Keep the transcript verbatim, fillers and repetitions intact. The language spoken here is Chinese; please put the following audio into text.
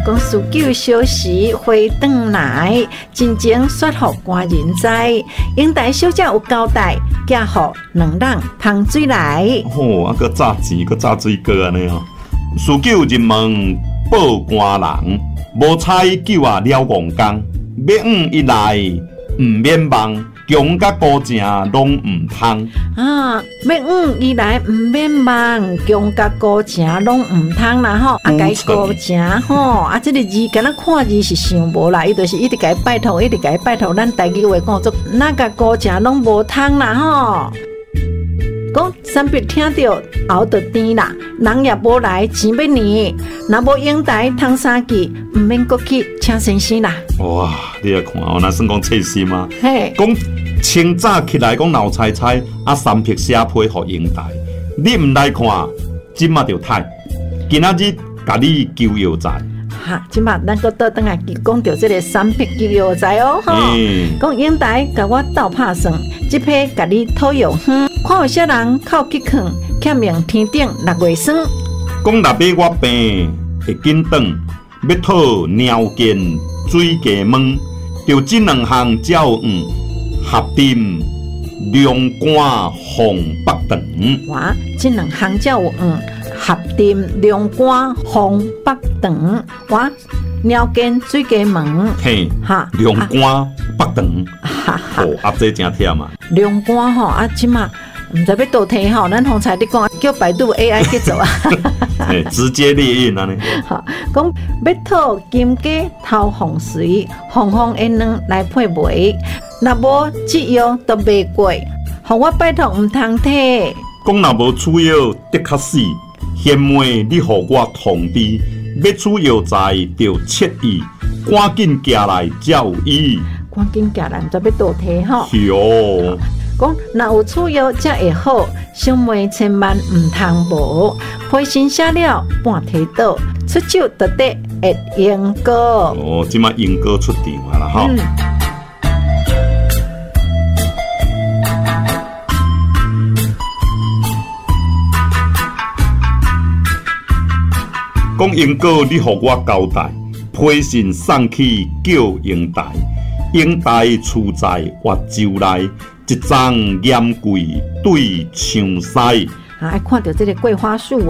讲事久消时回转来，真情说服官人知。英台小姐有交代，嫁予两人通水来。 吼、哦，啊，搁炸钱，搁炸水果安尼哦。事久入门报官人，无采酒啊了戆工。要五一来毋免忙，强甲高正拢毋通。 啊，要五一来毋免忙，强甲高正拢毋通啦吼。啊，该高正吼，啊，这个字敢若看字是想无啦，伊就是一直甲伊拜托，一直甲伊拜托。咱台语话讲做，哪甲高正拢无通啦吼。讲三伯听到熬得甜啦，人也无来，钱要年，若无英台通三季，毋免过去请先生啦。 哇，你来看哦，那算讲切心啊。 嘿， 讲清早起来讲老菜菜，啊三匹写批互英台，你毋来看，即马就歹。今仔日甲你求药材。 哈，即马咱搁倒转来讲到这个三匹求药材哦，吼。讲英台甲我斗拍算，即批甲你讨药方。看有些人靠去啃，欠命天顶六月霜。 讲若要我病会紧转，要讨尿健水鸡毛，就这两项才有用，合定凉瓜红北肠。 哇，这两项才有用，合定凉瓜红北肠。哇，尿健水鸡毛。 嘿，哈，凉瓜北肠。哈哈，哦，啊，这真忝啊。 凉瓜吼，啊，即马。唔知要倒提吼，咱方才你讲叫百度 A I 去做啊， 哎，直接列印安尼。 好，讲要讨金鸡头红水，红红的卵来配糜，若无这药都袂过，互我拜托唔通摕。 讲若无取药的确死，嫌妹你互我通知，要取药材就切意，赶紧寄来才有意。 赶紧寄来，唔知要倒提吼。 是哦。 讲若有取药才会好，小妹千万唔通无。批信写了半提倒，出手就得会用果。 哦，即马用果出场啊啦吼。讲用果，你互我交代，批信送去叫英台，英台厝在越州内。一张烟柜对墙西， 啊！看到这个桂花树哦。